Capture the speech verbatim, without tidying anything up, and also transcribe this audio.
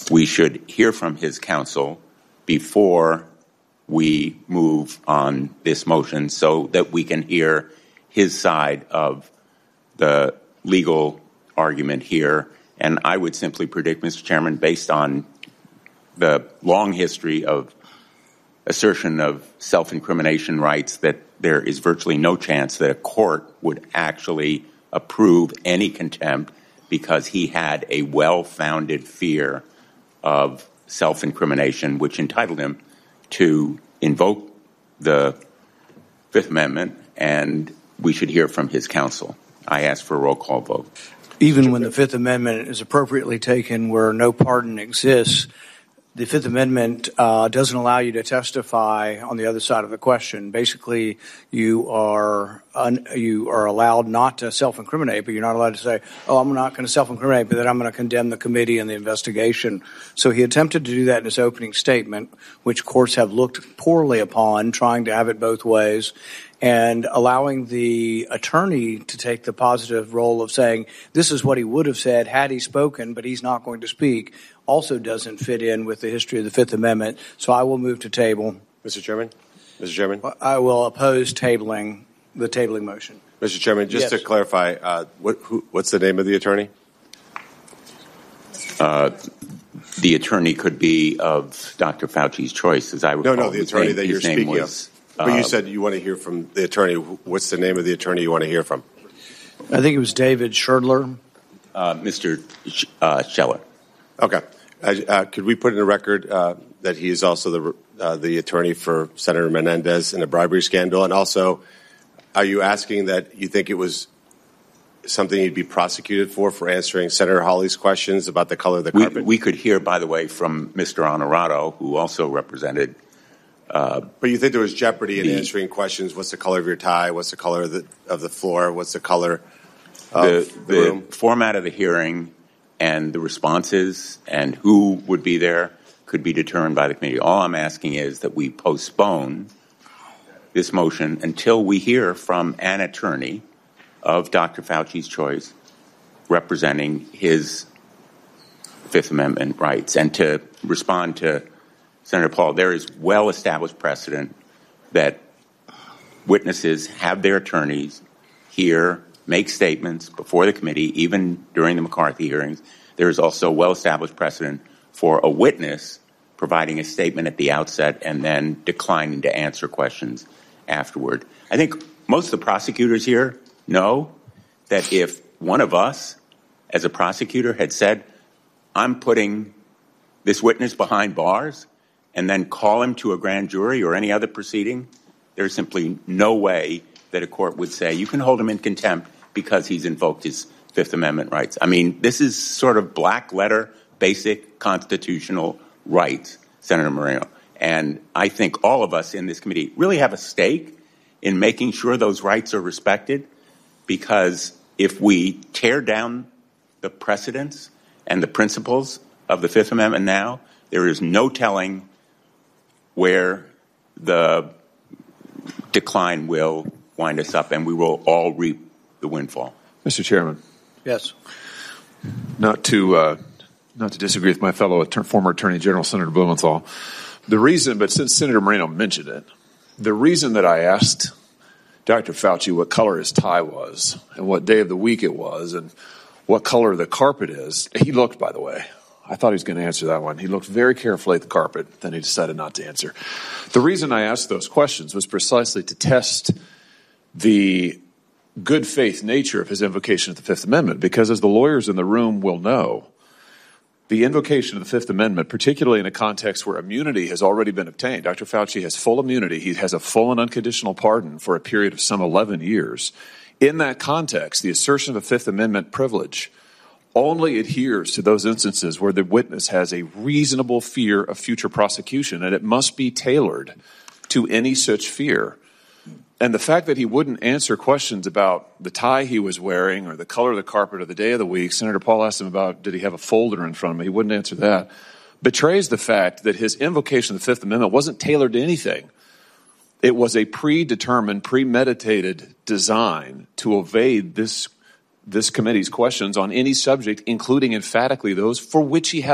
we should hear from his counsel before we move on this motion so that we can hear his side of the legal argument here. And I would simply predict, Mister Chairman, based on the long history of assertion of self-incrimination rights, that there is virtually no chance that a court would actually approve any contempt because he had a well-founded fear of self-incrimination, which entitled him to invoke the Fifth Amendment, and we should hear from his counsel. I ask for a roll call vote. Even when the Fifth Amendment is appropriately taken where no pardon exists, the Fifth Amendment uh, doesn't allow you to testify on the other side of the question. Basically, you are un- you are allowed not to self-incriminate, but you're not allowed to say, oh, I'm not going to self-incriminate, but then I'm going to condemn the committee and the investigation. So he attempted to do that in his opening statement, which courts have looked poorly upon, trying to have it both ways, and allowing the attorney to take the positive role of saying this is what he would have said had he spoken, but he's not going to speak, also doesn't fit in with the history of the Fifth Amendment. So I will move to table. Mister Chairman? Mister Chairman? I will oppose tabling the tabling motion. Mister Chairman, just yes. to clarify, uh, what, who, what's the name of the attorney? Uh, the attorney could be of Doctor Fauci's choice, as I recall. No, no, the attorney name, that you're speaking was, of. But uh, you said you want to hear from the attorney. What's the name of the attorney you want to hear from? I think it was David Sherdler. Uh, Mister Sh- uh, Scheller. Okay. Uh, could we put in the record uh, that he is also the uh, the attorney for Senator Menendez in the bribery scandal? And also, are you asking that you think it was something he'd be prosecuted for, for answering Senator Hawley's questions about the color of the we, carpet? We could hear, by the way, from Mister Honorato, who also represented. Uh, but you think there was jeopardy in the, answering questions? What's the color of your tie? What's the color of the, of the floor? What's the color of the, the, the room? format of the hearing and the responses and who would be there could be determined by the committee. All I'm asking is that we postpone this motion until we hear from an attorney of Doctor Fauci's choice representing his Fifth Amendment rights. And to respond to Senator Paul, there is well-established precedent that witnesses have their attorneys hear, make statements before the committee, even during the McCarthy hearings. There is also well-established precedent for a witness providing a statement at the outset and then declining to answer questions afterward. I think most of the prosecutors here know that if one of us, as a prosecutor, had said, I'm putting this witness behind bars and then call him to a grand jury or any other proceeding, there's simply no way that a court would say you can hold him in contempt because he's invoked his Fifth Amendment rights. I mean, this is sort of black letter, basic constitutional rights, Senator Moreno. And I think all of us in this committee really have a stake in making sure those rights are respected, because if we tear down the precedents and the principles of the Fifth Amendment now, there is no telling where the decline will wind us up, and we will all reap the windfall. Mister Chairman. Yes. Not to uh, not to disagree with my fellow att- former Attorney General, Senator Blumenthal. The reason, but since Senator Moreno mentioned it, the reason that I asked Doctor Fauci what color his tie was and what day of the week it was and what color the carpet is, he looked, by the way. I thought he was going to answer that one. He looked very carefully at the carpet, then he decided not to answer. The reason I asked those questions was precisely to test the good faith nature of his invocation of the Fifth Amendment, because as the lawyers in the room will know, the invocation of the Fifth Amendment, particularly in a context where immunity has already been obtained, Doctor Fauci has full immunity. He has a full and unconditional pardon for a period of some eleven years. In that context, the assertion of a Fifth Amendment privilege only adheres to those instances where the witness has a reasonable fear of future prosecution, and it must be tailored to any such fear. And the fact that he wouldn't answer questions about the tie he was wearing or the color of the carpet or the day of the week, Senator Paul asked him about, did he have a folder in front of him? He wouldn't answer that. Betrays the fact that his invocation of the Fifth Amendment wasn't tailored to anything. It was a predetermined, premeditated design to evade this, this committee's questions on any subject, including emphatically those for which he had